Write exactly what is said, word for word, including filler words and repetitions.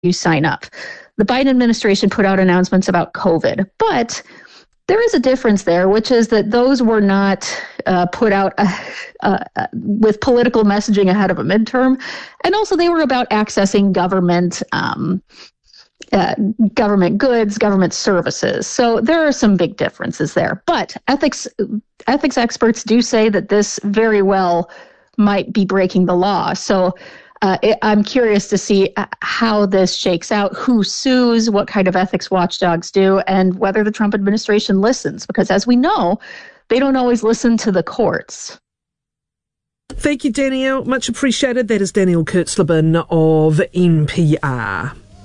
you sign up. The Biden administration put out announcements about COVID, but there is a difference there, which is that those were not uh, put out uh, uh, with political messaging ahead of a midterm. And also they were about accessing government um, uh, government goods, government services. So there are some big differences there. But ethics ethics experts do say that this very well might be breaking the law. So Uh, it, I'm curious to see how this shakes out, who sues, what kind of ethics watchdogs do, and whether the Trump administration listens. Because as we know, they don't always listen to the courts. Thank you, Danielle. Much appreciated. That is Danielle Kurtzleben of N P R.